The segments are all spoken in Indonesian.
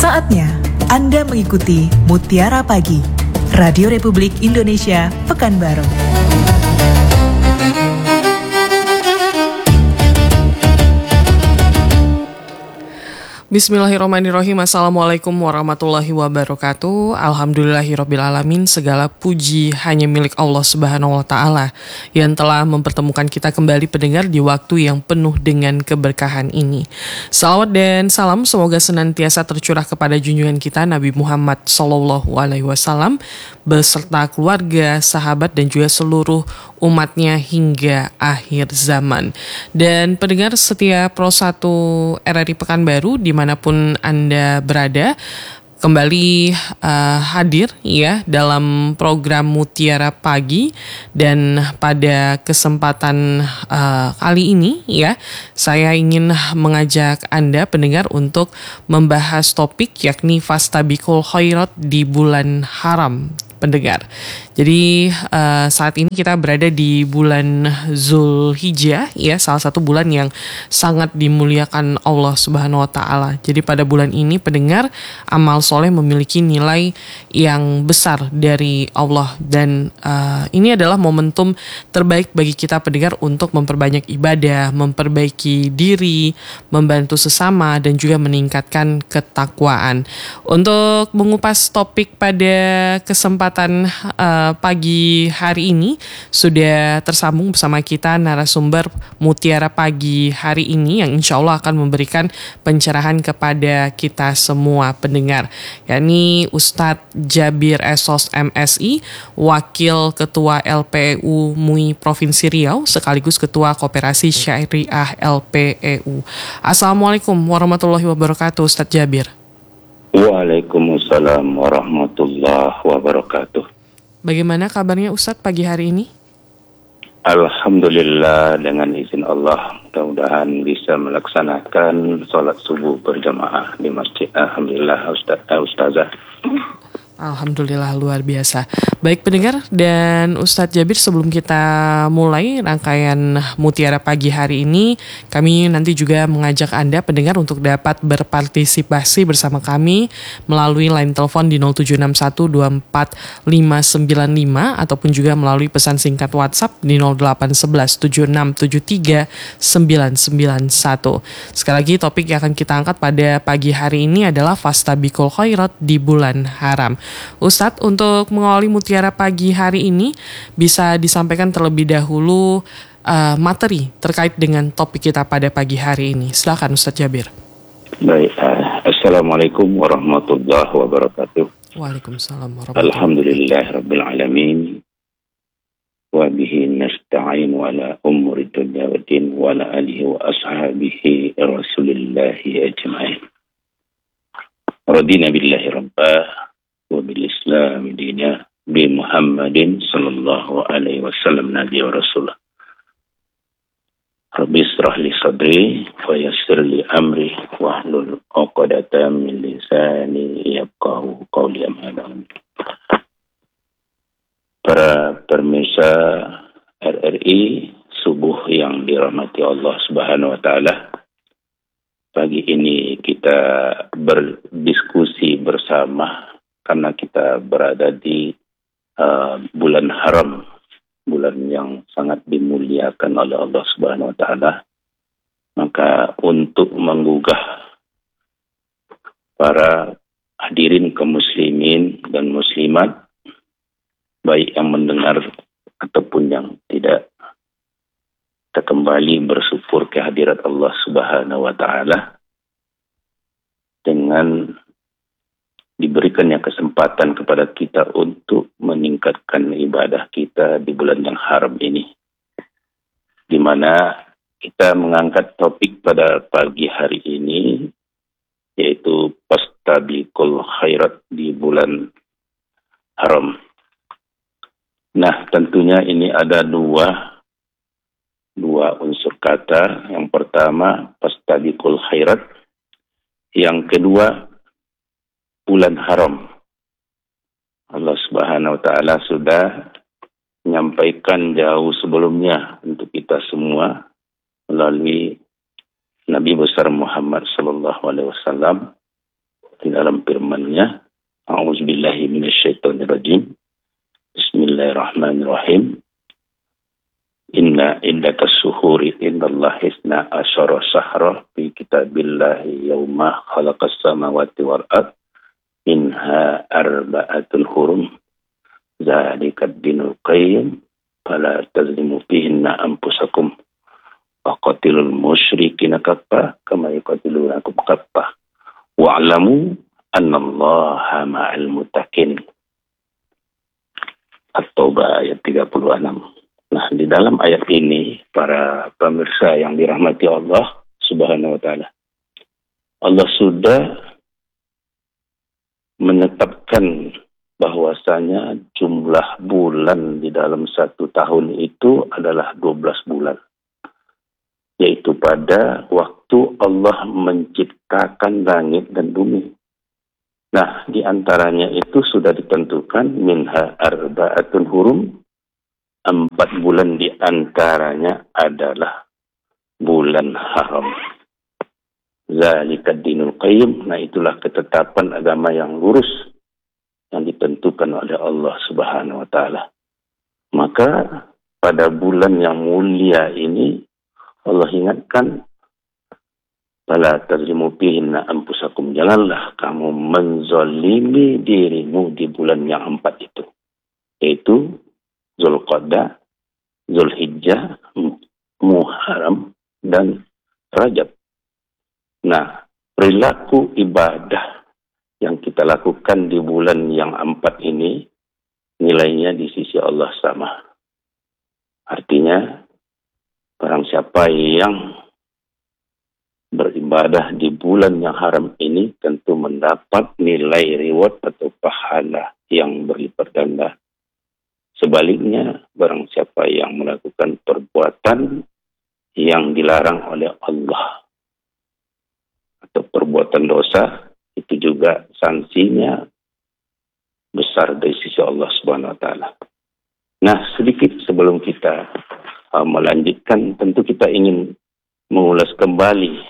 Saatnya Anda mengikuti Mutiara Pagi, Radio Republik Indonesia, Pekanbaru. Bismillahirrahmanirrahim. Assalamualaikum warahmatullahi wabarakatuh. Alhamdulillahirrabbilalamin. Segala puji hanya milik Allah Subhanahu wa Ta'ala yang telah mempertemukan kita kembali pendengar di waktu yang penuh dengan keberkahan ini. Salawat dan salam semoga senantiasa tercurah kepada junjungan kita Nabi Muhammad SAW beserta keluarga, sahabat dan juga seluruh umatnya hingga akhir zaman. Dan pendengar setiap Pro 1 RRI Pekanbaru dimanapun Anda berada, kembali hadir ya dalam program Mutiara Pagi. Dan pada kesempatan kali ini ya, saya ingin mengajak Anda pendengar untuk membahas topik yakni Fastabiqul Khairat di bulan haram pendengar. Jadi saat ini kita berada di bulan Zulhijjah ya, salah satu bulan yang sangat dimuliakan Allah Subhanahu wa Ta'ala. Jadi pada bulan ini pendengar, amal soleh memiliki nilai yang besar dari Allah, dan ini adalah momentum terbaik bagi kita pendengar untuk memperbanyak ibadah, memperbaiki diri, membantu sesama dan juga meningkatkan ketakwaan. Untuk mengupas topik pada kesempatan pagi hari ini sudah tersambung bersama kita narasumber Mutiara Pagi hari ini yang insya Allah akan memberikan pencerahan kepada kita semua pendengar, yakni Ustadz Jabir Esos MSI, Wakil Ketua LPEU MUI Provinsi Riau sekaligus Ketua Koperasi Syariah LPEU. Assalamualaikum warahmatullahi wabarakatuh Ustadz Jabir. Waalaikumsalam warahmatullahi wabarakatuh. Bagaimana kabarnya Ustadz pagi hari ini? Alhamdulillah, dengan izin Allah mudah-mudahan bisa melaksanakan sholat subuh berjamaah di masjid. Alhamdulillah Ustazah. Alhamdulillah, luar biasa. Baik pendengar dan Ustadz Jabir, sebelum kita mulai rangkaian Mutiara Pagi hari ini, kami nanti juga mengajak Anda pendengar untuk dapat berpartisipasi bersama kami melalui line telepon di 0761245595 ataupun juga melalui pesan singkat WhatsApp di 081176739991. Sekali lagi, topik yang akan kita angkat pada pagi hari ini adalah Fastabiqul Khairat di bulan haram. Ustadz, untuk mengawali Mutiara Pagi hari ini bisa disampaikan terlebih dahulu materi terkait dengan topik kita pada pagi hari ini. Silakan Ustadz Jabir. Baik, Assalamualaikum warahmatullahi wabarakatuh. Waalaikumsalam warahmatullahi wabarakatuh. Alhamdulillahirabbil alamin. Wa bihi nasta'in wa ala umuri dunya wa din wa ala alihi wa ashabihi rasulillahi ajma'in. Radina billahi rabbah wa bil Islam dina bi Muhammadin sallallahu alaihi wasallam nabi wa rasul. Rabbi israh li sadri wa yassir li amri wa hlul 'uqdatam min lisani yafqahu qawli. Para pemirsa RRI subuh yang dirahmati Allah Subhanahu wa Ta'ala, pagi ini kita berdiskusi bersama karena kita berada di bulan haram, bulan yang sangat dimuliakan oleh Allah Subhanahu wa Ta'ala. Maka untuk menggugah para hadirin kaum muslimin dan muslimat, baik yang mendengar ataupun yang tidak, kita kembali bersyukur kehadirat Allah Subhanahu wa Ta'ala dengan diberikannya kesempatan kepada kita untuk meningkatkan ibadah kita di bulan yang haram ini, di mana kita mengangkat topik pada pagi hari ini yaitu Fastabiqul Khairat di bulan haram. Nah, tentunya ini ada dua unsur kata. Yang pertama Fastabiqul Khairat, yang kedua bulan haram. Allah Subhanahu wa Ta'ala sudah menyampaikan jauh sebelumnya untuk kita semua melalui Nabi besar Muhammad sallallahu alaihi wasallam di dalam firman-Nya, A'udzubillahi minasyaitonirrajim. Bismillahirrahmanirrahim. Inna iddatas syuhuri indallahi isna asyara syahra fi kitabillahi yauma khalaqas samawati wal ard minha arba'atun hurum dzalika ad-dinul qayyim fala tazlimu fihinna anfusakum waqatilul musyrikina kaffah kama yuqatilunakum kaffah wa'lamu annallaha ma'al muttaqin. At-Taubah ayat 36. Nah, di dalam ayat ini, para pemirsa yang dirahmati Allah Subhanahu wa Ta'ala, Allah sudah menetapkan bahwasanya jumlah bulan di dalam satu tahun itu adalah 12 bulan. Yaitu pada waktu Allah menciptakan langit dan bumi. Nah, di antaranya itu sudah ditentukan minha arba'atun hurum. 4 bulan di antaranya adalah bulan haram. Zalika dinul qayyim. Nah, itulah ketetapan agama yang lurus yang ditentukan oleh Allah Subhanahu wa Ta'ala. Maka pada bulan yang mulia ini Allah ingatkan, fala tazlimu fihinna anfusakum, janganlah kamu menzalimi dirimu di bulan yang 4 itu, yaitu Zulqa'dah, Zulhijjah, Muharram, dan Rajab. Nah, perilaku ibadah yang kita lakukan di bulan yang 4 ini, nilainya di sisi Allah sama. Artinya, barang siapa yang beribadah di bulan yang haram ini, tentu mendapat nilai reward atau pahala yang berlipat ganda. Sebaliknya, barang siapa yang melakukan perbuatan yang dilarang oleh Allah atau perbuatan dosa, itu juga sanksinya besar dari sisi Allah Subhanahu wa Ta'ala. Nah, sedikit sebelum kita melanjutkan, tentu kita ingin mengulas kembali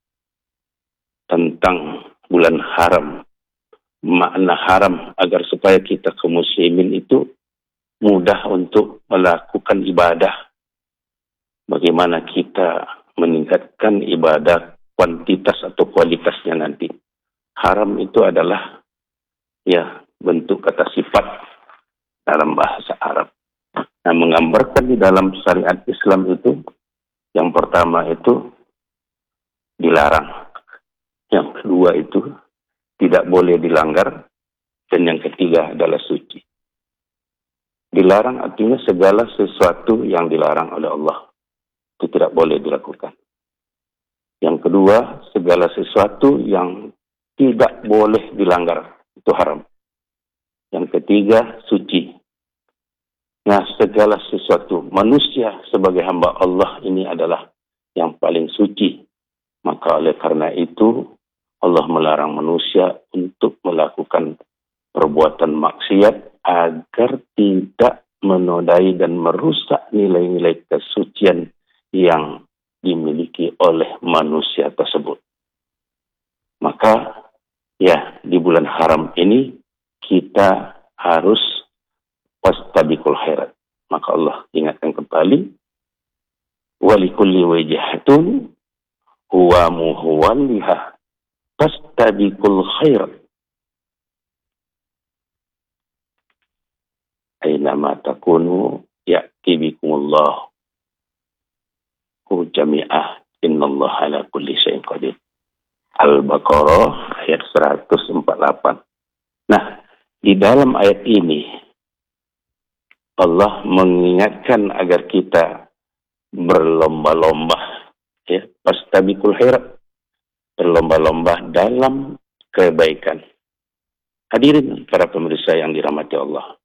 tentang bulan haram, makna haram, agar supaya kita kaum muslimin itu mudah untuk melakukan ibadah. Bagaimana kita meningkatkan ibadah kuantitas atau kualitasnya nanti. Haram itu adalah bentuk kata sifat dalam bahasa Arab. Nah, menggambarkan di dalam syariat Islam itu, yang pertama itu dilarang. Yang kedua itu tidak boleh dilanggar. Dan yang ketiga adalah suci. Dilarang artinya segala sesuatu yang dilarang oleh Allah itu tidak boleh dilakukan. Yang kedua, segala sesuatu yang tidak boleh dilanggar itu haram. Yang ketiga, suci. Nah, segala sesuatu manusia sebagai hamba Allah ini adalah yang paling suci. Maka oleh karena itu Allah melarang manusia untuk melakukan perbuatan maksiat agar tidak menodai dan merusak nilai-nilai kesucian yang dimiliki oleh manusia tersebut. Maka di bulan haram ini kita harus wastabiqul khairat. Maka Allah ingatkan kembali, walikulli wajhatun huwa muwalliha fastabiqul khairat. Aynama takunu ya'ti bikumullah jami'ah innallaha ala kulli syai'in qadir. Al-Baqarah ayat 148. Nah, di dalam ayat ini Allah mengingatkan agar kita berlomba-lomba, fastabiqul khairat, berlomba-lomba dalam kebaikan. Hadirin para pemirsa yang dirahmati Allah.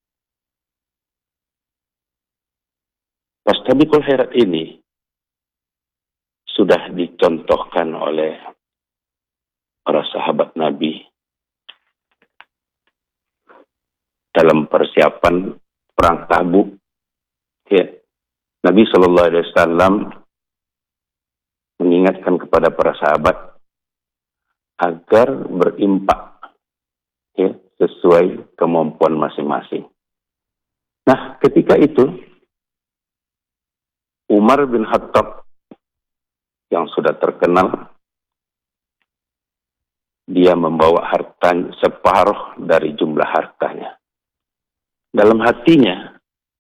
Fastabiqul khairat ini sudah dicontohkan oleh para sahabat Nabi dalam persiapan perang Tabuk. Nabi SAW mengingatkan kepada para sahabat agar berimpak sesuai kemampuan masing-masing. Nah, ketika itu Umar bin Khattab yang sudah terkenal, dia membawa harta separuh dari jumlah hartanya. Dalam hatinya,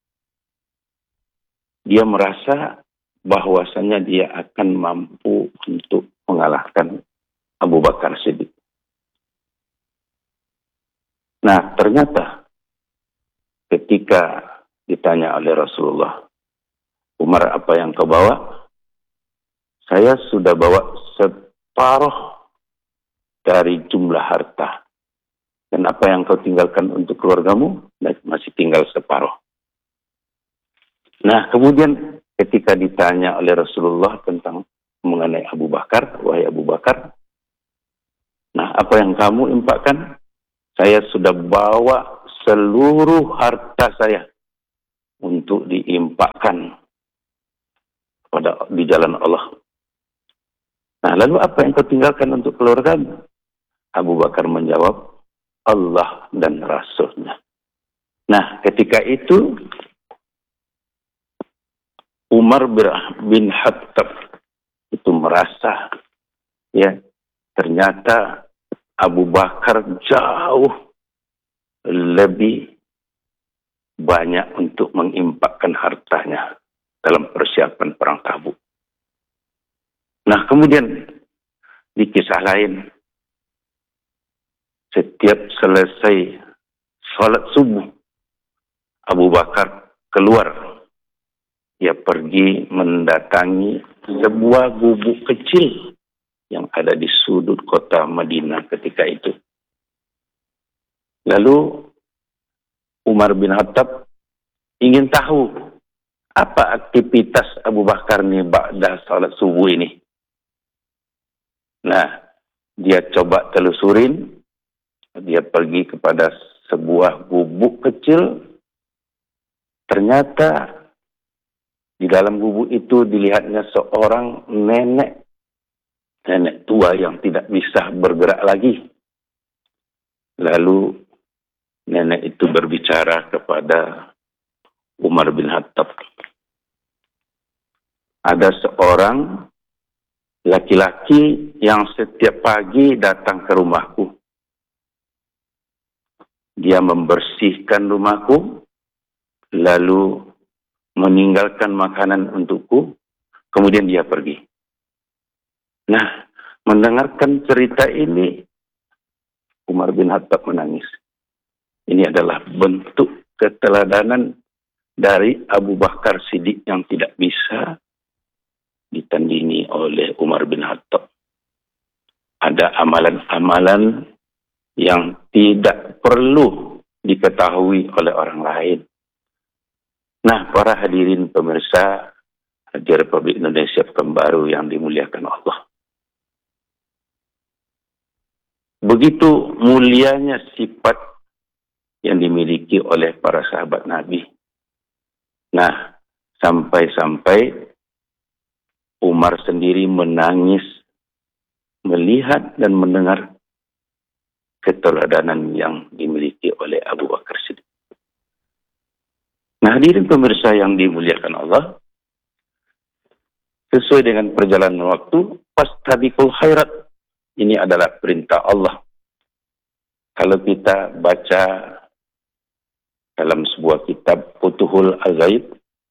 dia merasa bahwasanya dia akan mampu untuk mengalahkan Abu Bakar Siddiq. Nah, ternyata ketika ditanya oleh Rasulullah, Umar, apa yang kau bawa? Saya sudah bawa separuh dari jumlah harta. Dan apa yang kau tinggalkan untuk keluargamu? Masih tinggal separuh. Nah, kemudian ketika ditanya oleh Rasulullah tentang mengenai Abu Bakar, wahai Abu Bakar, nah, apa yang kamu infakkan? Saya sudah bawa seluruh harta saya untuk diinfakkan di jalan Allah. Nah, lalu apa yang kau tinggalkan untuk keluargamu? Abu Bakar menjawab, Allah dan Rasulnya. Nah, ketika itu Umar bin Khattab itu merasa, ya, ternyata Abu Bakar jauh lebih banyak untuk menginfakkan hartanya dalam persiapan perang Tabuk. Nah, kemudian di kisah lain, setiap selesai sholat subuh, Abu Bakar keluar. Dia pergi mendatangi sebuah gubuk kecil yang ada di sudut kota Madinah ketika itu. Lalu Umar bin Khattab ingin tahu apa aktivitas Abu Bakar nih ba'da salat subuh ini. Nah, dia coba telusurin, dia pergi kepada sebuah gubuk kecil. Ternyata di dalam gubuk itu dilihatnya seorang nenek tua yang tidak bisa bergerak lagi. Lalu nenek itu berbicara kepada Umar bin Khattab. Ada seorang laki-laki yang setiap pagi datang ke rumahku. Dia membersihkan rumahku, lalu meninggalkan makanan untukku, kemudian dia pergi. Nah, mendengarkan cerita ini, Umar bin Khattab menangis. Ini adalah bentuk keteladanan dari Abu Bakar Siddiq yang tidak bisa ditandingi oleh Umar bin Khattab. Ada amalan-amalan yang tidak perlu diketahui oleh orang lain. Nah, para hadirin pemirsa Radio Republik Indonesia Pekanbaru yang dimuliakan Allah. Begitu mulianya sifat yang dimiliki oleh para sahabat Nabi. Nah, sampai-sampai Umar sendiri menangis melihat dan mendengar keteladanan yang dimiliki oleh Abu Bakar Siddiq. Nah, hadirin pemirsa yang dimuliakan Allah, sesuai dengan perjalanan waktu, fastabiqul khairat, ini adalah perintah Allah. Kalau kita baca dalam sebuah kitab Futuhul Azaib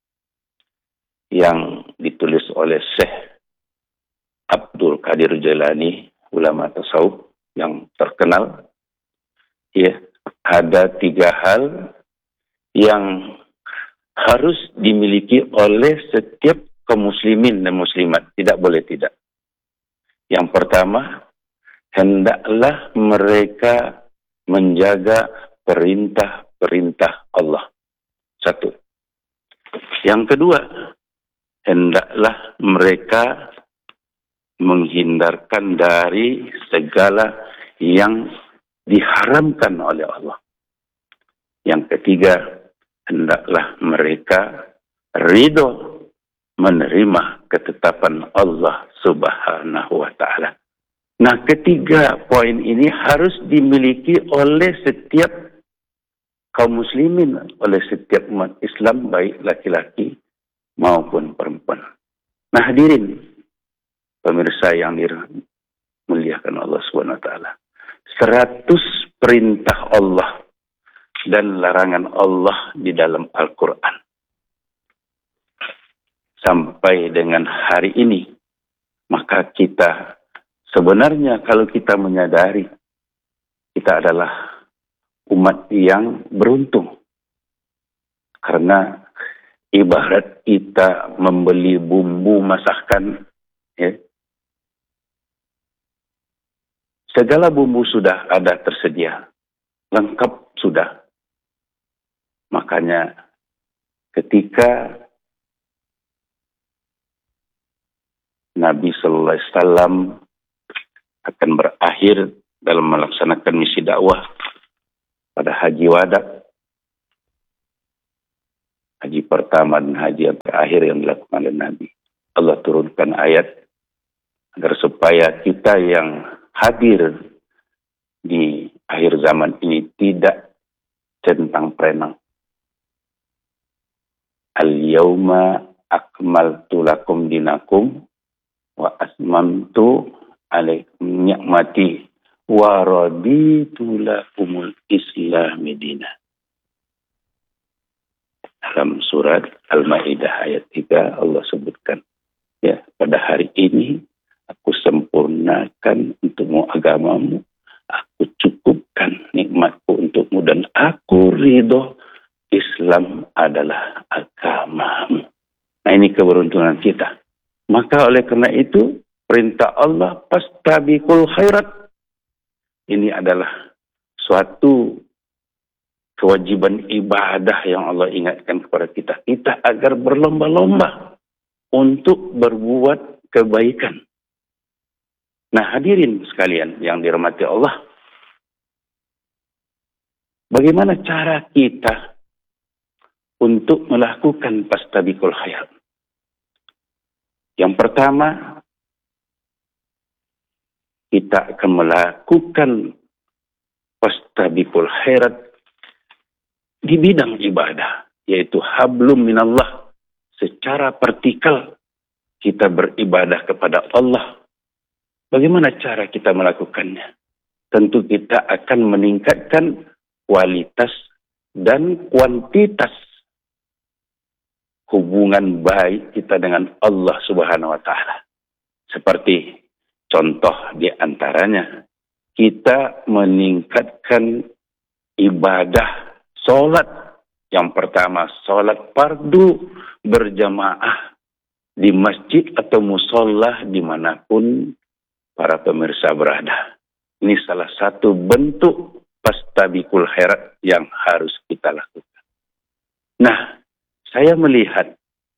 yang ditulis oleh Syekh Abdul Qadir Jailani, ulama tasawuf yang terkenal, ya, ada 3 hal yang harus dimiliki oleh setiap kaum muslimin dan muslimat, tidak boleh tidak. Yang pertama, hendaklah mereka menjaga perintah-perintah Allah. 1. Yang kedua, hendaklah mereka menghindarkan dari segala yang diharamkan oleh Allah. Yang ketiga, hendaklah mereka ridho menerima ketetapan Allah Subhanahu wa ta'ala. Nah, ketiga poin ini harus dimiliki oleh setiap kaum muslimin, oleh setiap umat Islam, baik laki-laki maupun perempuan. Nah, hadirin pemirsa yang dimuliakan Allah Subhanahu wa taala. 100 perintah Allah dan larangan Allah di dalam Al-Qur'an. Sampai dengan hari ini, maka kita sebenarnya kalau kita menyadari kita adalah umat yang beruntung. Karena ibarat kita membeli bumbu masakan, ya. Segala bumbu sudah ada tersedia, lengkap sudah. Makanya ketika Nabi Sallallahu Alaihi Wasallam akan berakhir dalam melaksanakan misi dakwah pada Haji Wada, haji pertama dan haji yang terakhir yang dilakukan oleh Nabi, Allah turunkan ayat agar supaya kita yang hadir di akhir zaman ini tidak centang perenang. Al-yawma akmaltu lakum dinakum wa asmamtu alaikum ni'mati wa raditu lakumul islami dina. Dalam surat Al-Maidah ayat 3 Allah sebutkan, ya, pada hari ini aku sempurnakan untukmu agamamu, aku cukupkan nikmatku untukmu, dan aku ridho Islam adalah agamamu. Nah, ini keberuntungan kita. Maka oleh karena itu perintah Allah fastabiqul khairat ini adalah suatu kewajiban ibadah yang Allah ingatkan kepada kita agar berlomba-lomba untuk berbuat kebaikan. Nah, hadirin sekalian yang dirahmati Allah, bagaimana cara kita untuk melakukan fastabiqul khairat? Yang pertama, kita akan melakukan fastabiqul khairat di bidang ibadah, yaitu hablum minallah. Secara vertikal kita beribadah kepada Allah. Bagaimana cara kita melakukannya? Tentu kita akan meningkatkan kualitas dan kuantitas hubungan baik kita dengan Allah Subhanahu wa taala. Seperti contoh di antaranya, kita meningkatkan ibadah sholat. Yang pertama, sholat fardu berjamaah di masjid atau musola dimanapun para pemirsa berada. Ini salah satu bentuk fastabiqul khairat yang harus kita lakukan. Nah, saya melihat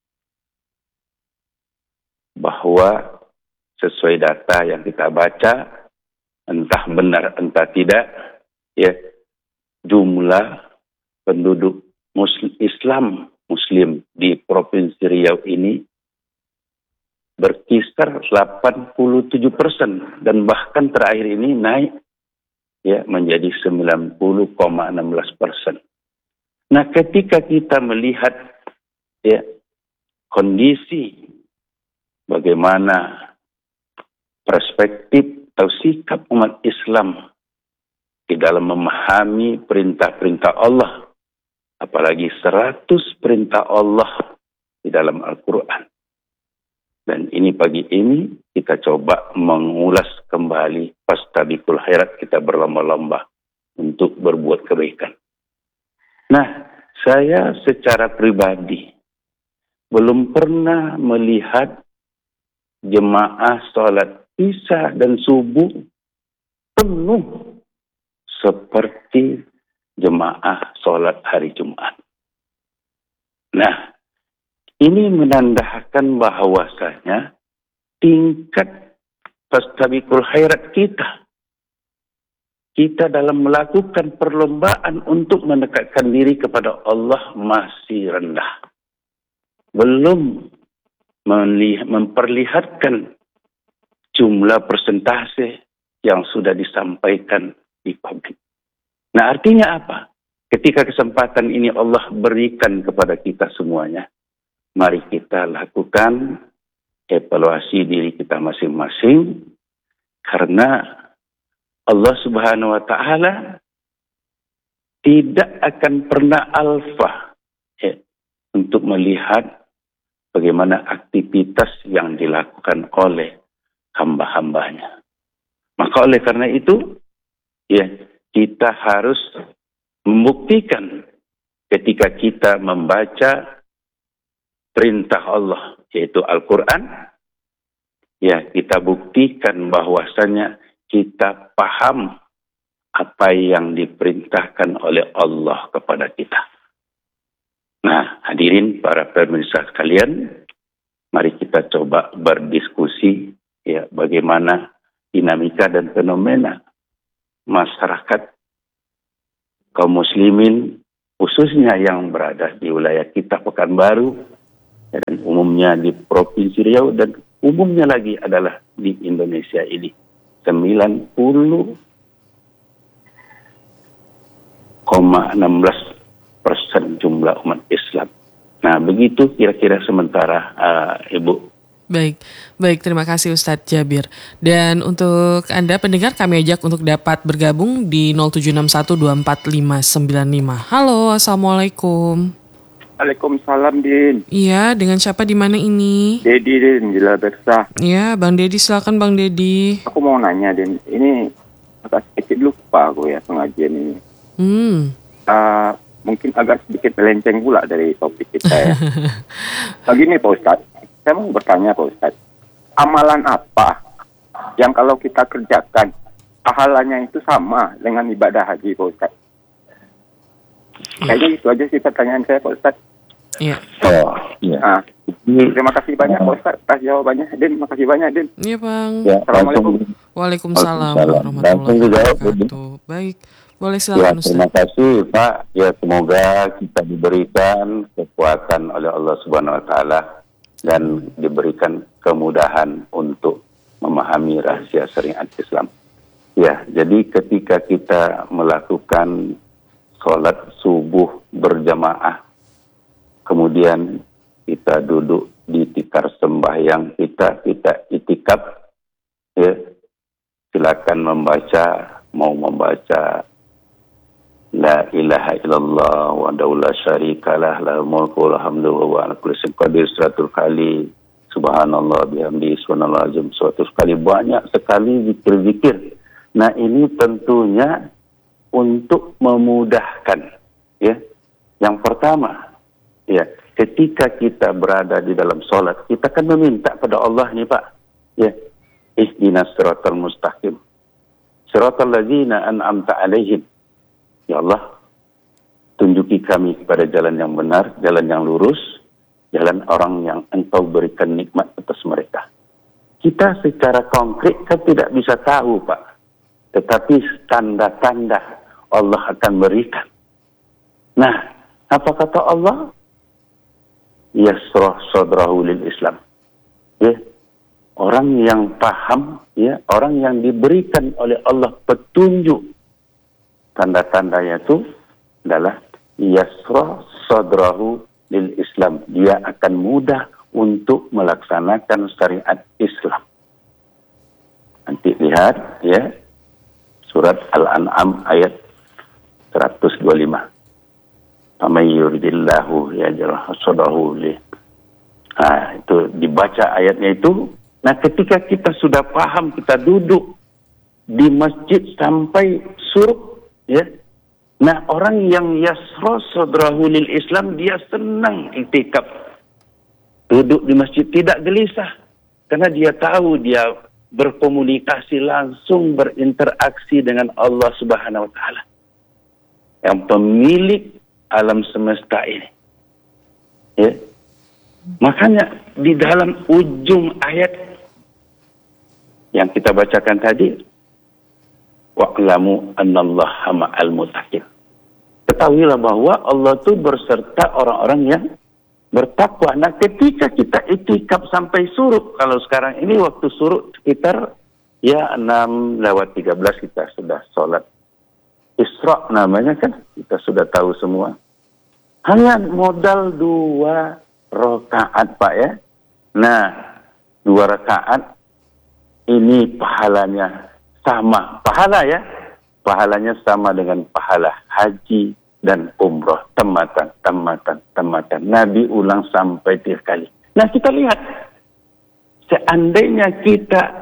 bahwa sesuai data yang kita baca, entah benar entah tidak, ya, jumlah penduduk Muslim di Provinsi Riau ini berkisar 87% dan bahkan terakhir ini naik, ya, menjadi 90,16%. Nah, ketika kita melihat, ya, kondisi bagaimana perspektif atau sikap umat Islam di dalam memahami perintah-perintah Allah, apalagi 100 perintah Allah di dalam Al-Quran. Dan ini pagi ini kita coba mengulas kembali fastabiqul khairat, kita berlomba-lomba untuk berbuat kebaikan. Nah, saya secara pribadi belum pernah melihat jemaah sholat isya dan subuh penuh seperti jemaah sholat hari Jumat. Nah, ini menandakan bahwasanya tingkat fastabiqul khairat kita dalam melakukan perlombaan untuk mendekatkan diri kepada Allah masih rendah. Belum memperlihatkan jumlah persentase yang sudah disampaikan di publik. Nah, artinya apa? Ketika kesempatan ini Allah berikan kepada kita semuanya, mari kita lakukan evaluasi diri kita masing-masing, karena Allah Subhanahu wa Ta'ala tidak akan pernah alfa untuk melihat bagaimana aktivitas yang dilakukan oleh hamba-hambanya. Maka oleh karena itu, kita harus membuktikan ketika kita membaca perintah Allah, yaitu Al-Quran, kita buktikan bahwasanya kita paham apa yang diperintahkan oleh Allah kepada kita. Nah, hadirin para pemirsa sekalian, mari kita coba berdiskusi bagaimana dinamika dan fenomena masyarakat kaum muslimin, khususnya yang berada di wilayah kita Pekanbaru, dan umumnya di Provinsi Riau, dan umumnya lagi adalah di Indonesia ini. 90,16% jumlah umat Islam. Nah, begitu kira-kira sementara, Ibu. Baik, terima kasih Ustadz Jabir. Dan untuk Anda pendengar, kami ajak untuk dapat bergabung di 0761245595. Halo, Assalamualaikum. Waalaikumsalam, Din. Iya, dengan siapa di mana ini? Dedi, Din, Jila Beksa. Iya, Bang Dedi, silakan Bang Dedi. Aku mau nanya, Din. Ini agak sedikit lupa aku pengajian ini. Mungkin agak sedikit melenceng pula dari topik kita ya. Begini Pak Ustadz, saya mau bertanya Pak Ustadz, amalan apa yang kalau kita kerjakan pahalanya itu sama dengan ibadah haji Pak Ustadz? Kayaknya itu aja sih pertanyaan saya Pak Ustadz. Iya. Terima kasih banyak Pak Ustadz atas jawabannya. Din, makasih banyak Din. Iya Bang. Assalamualaikum. Waalaikumsalam warahmatullahi wabarakatuh. Baik, boleh silakan Ustaz. Terima kasih Pak. Semoga kita diberikan kekuatan oleh Allah Subhanahu wa Ta'ala dan diberikan kemudahan untuk memahami rahasia syariat Islam. Jadi ketika kita melakukan sholat subuh berjamaah, kemudian kita duduk di tikar sembahyang kita itikaf, silakan mau membaca La ilaha illallah wa la syarikalah lahul mulku wa hamdu wa ala kulli syai'in qadir 100 kali, subhanallah bihamdi subhanallah azim 100 kali, banyak sekali zikir-zikir. Nah, ini tentunya untuk memudahkan. Yang pertama, ketika kita berada di dalam sholat, kita kan meminta pada Allah nih Pak, ihdinas siratal mustaqim, siratal ladzina an'amta alaihim. Ya Allah, tunjuki kami kepada jalan yang benar, jalan yang lurus, jalan orang yang Engkau berikan nikmat atas mereka. Kita secara konkret kan tidak bisa tahu Pak, tetapi tanda-tanda Allah akan berikan. Nah, apa kata Allah? Yasrah sadrahu lil Islam. Orang yang paham, orang yang diberikan oleh Allah petunjuk, tanda-tandanya itu adalah yasrah sadrahu lil Islam. Dia akan mudah untuk melaksanakan syariat Islam. Nanti lihat surat Al-An'am ayat 125. Faman yuridillahu yaj'al sadrahu lih. Itu dibaca ayatnya itu. Nah, ketika kita sudah paham, kita duduk di masjid sampai suruk, nah, orang yang yasra sadrahu lil Islam, dia senang iktikaf. Duduk di masjid tidak gelisah, karena dia tahu dia berkomunikasi langsung, berinteraksi dengan Allah Subhanahu wa Ta'ala, yang pemilik alam semesta ini. Makanya di dalam ujung ayat yang kita bacakan tadi, wa'lamu annallaha ma'al muttaqin. Ketahuilah bahwa Allah itu berserta orang-orang yang bertakwa. Nah, ketika kita itikaf sampai suruk, kalau sekarang ini waktu suruk sekitar Ya 6:13 kita sudah sholat Isra namanya kan, kita sudah tahu semua. Hanya modal 2 rakaat Pak ya. Nah 2 rakaat ini pahalanya sama. Pahala ya, pahalanya sama dengan pahala haji dan umroh. Tematan. Nabi ulang sampai 3 kali. Nah kita lihat, seandainya kita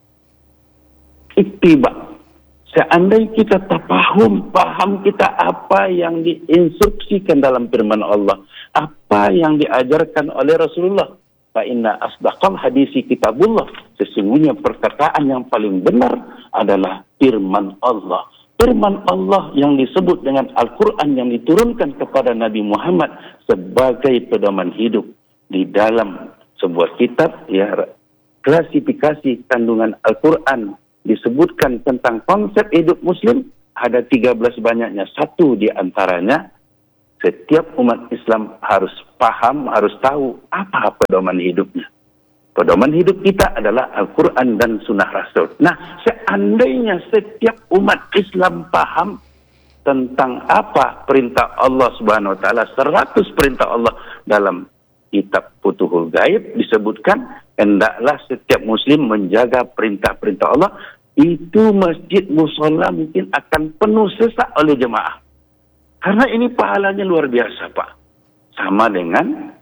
ittiba, seandainya kita paham kita apa yang diinstruksikan dalam firman Allah, apa yang diajarkan oleh Rasulullah. Fa inna asdaqal hadisi kitabullah, sesungguhnya perkataan yang paling benar adalah firman Allah. Firman Allah yang disebut dengan Al-Quran yang diturunkan kepada Nabi Muhammad sebagai pedoman hidup. Di dalam sebuah kitab ya, klasifikasi kandungan Al-Quran disebutkan tentang konsep hidup muslim, ada 13 banyaknya. Satu di antaranya, setiap umat Islam harus paham, harus tahu apa pedoman hidupnya. Pedoman hidup kita adalah Al-Quran dan Sunnah Rasul. Nah, seandainya setiap umat Islam paham tentang apa perintah Allah Subhanahu Wa Taala, 100 perintah Allah dalam kitab Futuhul Gaib disebutkan, hendaklah setiap muslim menjaga perintah-perintah Allah. Itu masjid musola mungkin akan penuh sesak oleh jemaah. Karena ini pahalanya luar biasa Pak. Sama dengan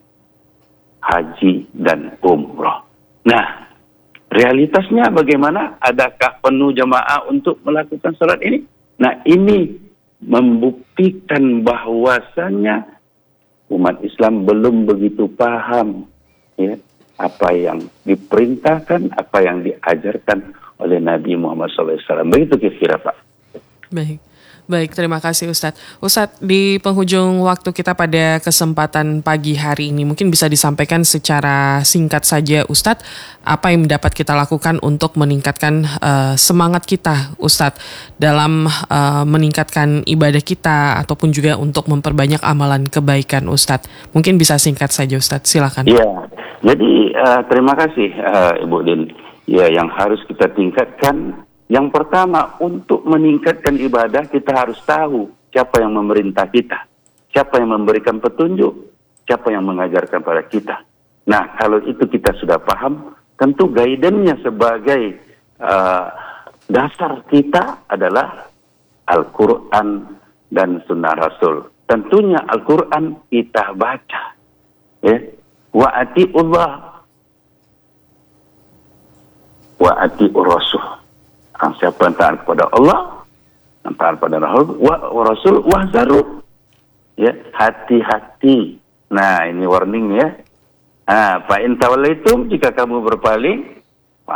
haji dan umroh. Nah, realitasnya bagaimana? Adakah penuh jemaah untuk melakukan salat ini? Nah, ini membuktikan bahwasannya umat Islam belum begitu paham ya, apa yang diperintahkan, apa yang diajarkan oleh Nabi Muhammad SAW. Begitu kira-kira Pak. Baik, terima kasih Ustadz. Ustadz, di penghujung waktu kita pada kesempatan pagi hari ini, mungkin bisa disampaikan secara singkat saja Ustadz, apa yang dapat kita lakukan untuk meningkatkan semangat kita Ustadz dalam meningkatkan ibadah kita ataupun juga untuk memperbanyak amalan kebaikan Ustadz. Mungkin bisa singkat saja Ustadz, silakan. Iya, jadi terima kasih Ibu Din. Ya, yang harus kita tingkatkan, yang pertama untuk meningkatkan ibadah kita harus tahu siapa yang memerintah kita, siapa yang memberikan petunjuk, siapa yang mengajarkan pada kita. Nah, kalau itu kita sudah paham, tentu guidance-nya sebagai dasar kita adalah Al-Quran dan Sunnah Rasul. Tentunya Al-Quran kita baca, ya. Wa ati'ullah wa ati'ur rasul. Siapa yang taat kepada Allah, yang taat kepada Rasul, wahzaru. Ya, hati-hati. Nah, ini warning ya. Fa in tawallaitum, jika kamu berpaling,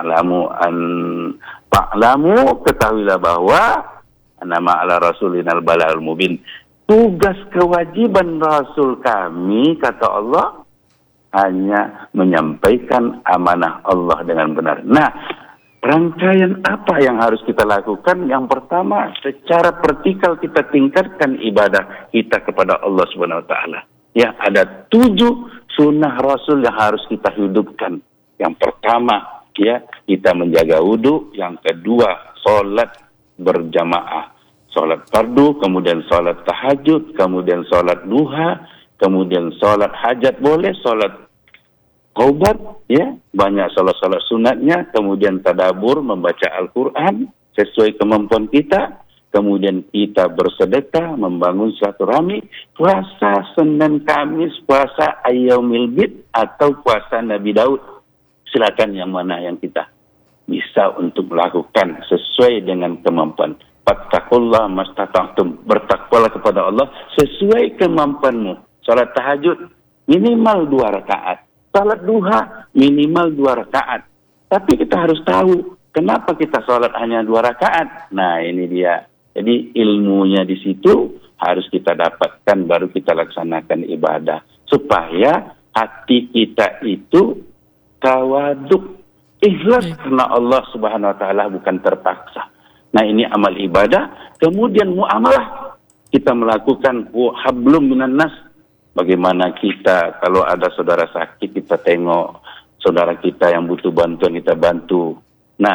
fa'lamu ketahuilah bahwa nama ala rasulinal bala'ul mubin. Tugas kewajiban Rasul kami, kata Allah, hanya menyampaikan amanah Allah dengan benar. Nah, rangkaian apa yang harus kita lakukan? Yang pertama, secara vertikal kita tingkatkan ibadah kita kepada Allah Subhanahu Wa Taala. Ya, ada 7 sunnah Rasul yang harus kita hidupkan. Yang pertama, ya, kita menjaga wudhu. Yang kedua, sholat berjamaah, sholat fardu, kemudian sholat tahajud, kemudian sholat duha, kemudian sholat hajat boleh, sholat qaubat, ya, banyak sholat-sholat sunatnya, kemudian tadabur, membaca Al-Quran sesuai kemampuan kita, kemudian kita bersedekah, membangun silaturahmi, puasa Senin Kamis, puasa Ayyamil Bid, atau puasa Nabi Daud. Silakan yang mana yang kita bisa untuk melakukan sesuai dengan kemampuan. Fattakullah mastata'tum, bertakwalah kepada Allah sesuai kemampuanmu. Salat tahajud minimal 2 rakaat. Salat duha minimal 2 rakaat. Tapi kita harus tahu kenapa kita salat hanya 2 rakaat. Nah, ini dia. Jadi ilmunya di situ harus kita dapatkan, baru kita laksanakan ibadah. Supaya hati kita itu tawaduk, ikhlas karena Allah Subhanahu Wa Taala, bukan terpaksa. Nah, ini amal ibadah. Kemudian muamalah, kita melakukan hablum minan nas. Bagaimana kita kalau ada saudara sakit, kita tengok saudara kita yang butuh bantuan, kita bantu. Nah,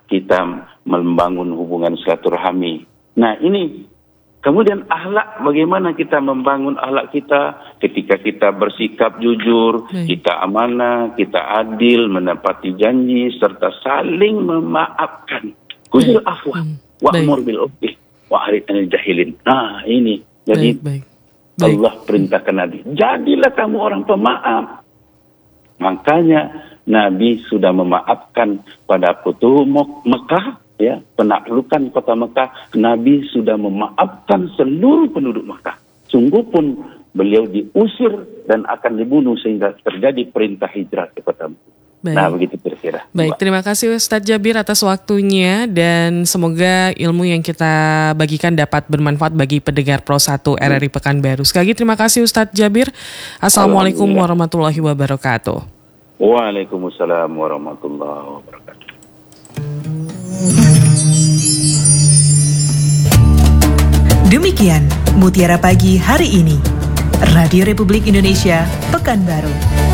kita membangun hubungan silaturahmi. Nah ini, kemudian akhlak, bagaimana kita membangun akhlak kita ketika kita bersikap jujur, kita amanah, kita adil, menepati janji, serta saling memaafkan. Khusus afwa, wa'mur bil urfi, wa'rid anil jahilin. Nah ini, jadi Allah perintahkan Nabi, jadilah kamu orang pemaaf. Makanya Nabi sudah memaafkan pada Futuh Mekah, ya, penaklukan kota Mekah. Nabi sudah memaafkan seluruh penduduk Mekah. Sungguh pun beliau diusir dan akan dibunuh sehingga terjadi perintah hijrah ke kota Mekah. Nah, begitu kira-kira. Baik, terima kasih Ustadz Jabir atas waktunya dan semoga ilmu yang kita bagikan dapat bermanfaat bagi pendengar Pro 1 RRI Pekanbaru. Sekali lagi terima kasih Ustadz Jabir. Assalamualaikum warahmatullahi wabarakatuh. Waalaikumsalam warahmatullahi wabarakatuh. Demikian Mutiara Pagi hari ini. Radio Republik Indonesia Pekanbaru.